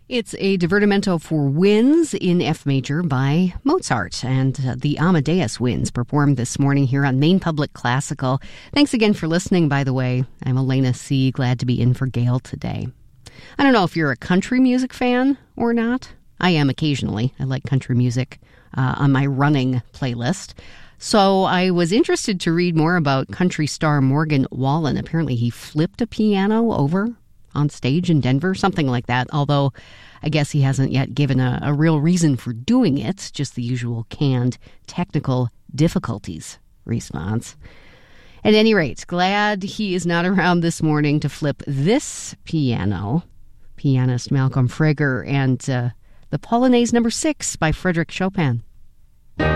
It's a divertimento for winds in F major by Mozart, and the Amadeus Winds performed this morning here on Maine Public Classical. Thanks again for listening, by the way. I'm Elena C., glad to be in for Gail today. I don't know if you're a country music fan or not. I am occasionally. I like country music on my running playlist. So I was interested to read more about country star Morgan Wallen. Apparently he flipped a piano over on stage in Denver, something like that, although I guess he hasn't yet given a real reason for doing it, just the usual canned technical difficulties response. At any rate, glad he is not around this morning to flip this piano. Pianist Malcolm Frager and the Polonaise No. 6 by Frédéric Chopin.